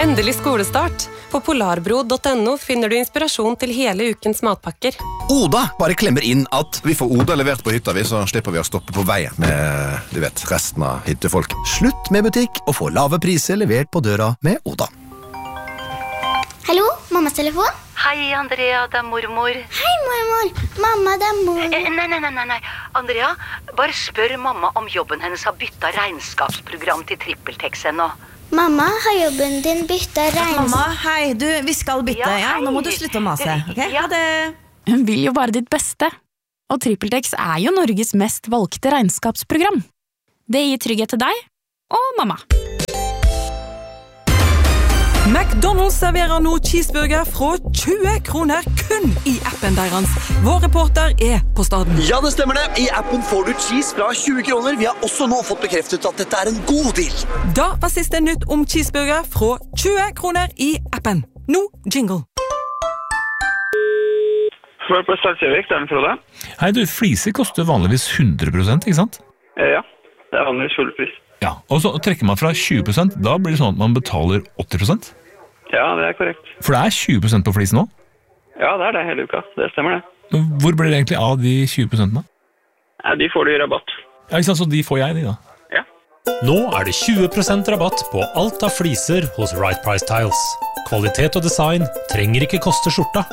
Endelig skolestart. På polarbro.no finner du inspirasjon til hele ukens matpakker. Oda bare klemmer inn at vi får Oda levert på hytta, så slipper vi å stoppe på veien med, resten av hyttefolk. Slutt med butikk og få lave priser levert på døra med Oda. Hallo, mammas telefon? Hei, Andrea, det mormor. Hei, mormor. Mamma, det mor. Nei. Andrea, bare spør mamma om jobben hennes har byttet regnskapsprogram til TrippelTex ennå. Mamma, har jobben din byttet Mamma, hei, vi skal bytte, ja, nå må du slutte å mase, ok? Ja. Ha det. Hun vil jo bare ditt beste. Og TrippelTex jo Norges mest valgte regnskapsprogram. Det gir trygghet til deg og mamma. McDonald's serverer nå cheeseburger fra 20 kroner kun i appen deres. Vår reporter på staden. Ja, det stemmer det. I appen får du cheese fra 20 kroner. Vi har også nå fått bekreftet at dette en god deal. Da var siste nytt om cheeseburger fra 20 kroner i appen. Nå jingle. For på Salsjøvik, det Frode. Hei du, fliser koster vanligvis 100%, ikke sant? Ja, det vanligvis full pris. Ja, og så trekker man fra 20%, da blir det sånn at man betaler 80%? Ja, det korrekt. For det 20% på flisen nå? Ja, det det hele uka, det stemmer det. Men hvor blir det egentlig av de 20%? Ja, de får du i rabatt. Ja, ikke sant, så de får jeg de da? Ja. Nå det 20% rabatt på alt av fliser hos Right Price Tiles. Kvalitet og design trenger ikke koste skjorta.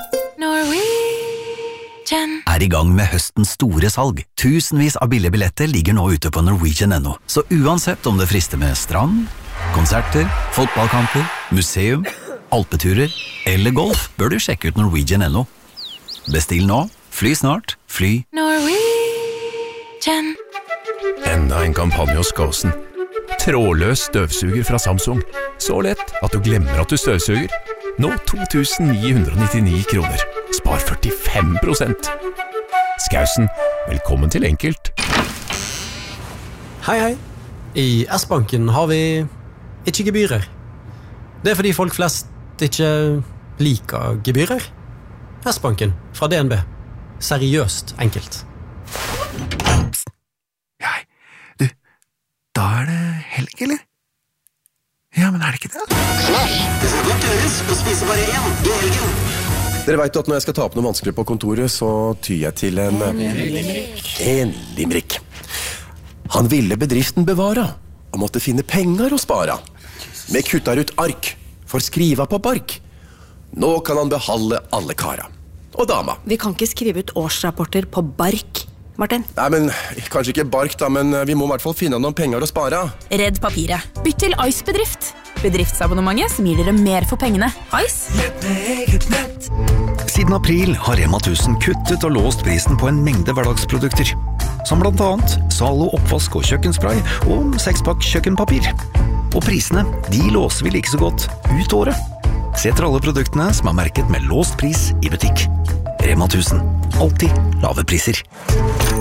I gang med høstens store salg. Tusenvis av billige billetter ligger nå ute på Norwegian.no. Så uansett om det frister med strand, konserter, fotballkamper, museum, alpeturer eller golf, bør du sjekke ut Norwegian.no. Bestill nå, fly snart, fly Norwegian. Enda en kampanje hos Gåsen. Trådløs støvsuger fra Samsung. Så lett at du glemmer at du støvsuger. Nå 2.999 kroner. Spar 45%. Skausen, velkommen til Enkelt. Hei. I S-banken har vi ikke gebyrer. Det fordi folk flest ikke liker gebyrer. S-banken fra DNB. Seriøst enkelt. Du, da det helg, eller? Ja, men det ikke det? Det skal godt gjøres å spise bare én i helgen. Dere vet at når jeg skal ta opp noe vanskelig på kontoret, så tyr jeg til en limerick. Han ville bedriften bevara, og måtte finne penger å spara. Med kuttar ut ark, for skriva på bark. Nå kan han behalde alle kara. Og dama. Vi kan ikke skrive ut årsrapporter på bark, Martin. Nei, men kanskje ikke bark da, men vi må i hvert fall finne noen penger å spara. Redd papiret. Bytt til Ice Bedrift. Bedriftsabonnementet som gir dere mer for pengene. Ice. Siden april har Rema 1000 kuttet og låst prisen på en mengde hverdagsprodukter. Som blant annet Zalo oppvask og kjøkkenspray og 6-pakk kjøkkenpapir. Og prisene, de låser vi like så godt ut året. Se etter alle produktene som merket med låst pris i butikk. Rema 1000. Alltid lave priser.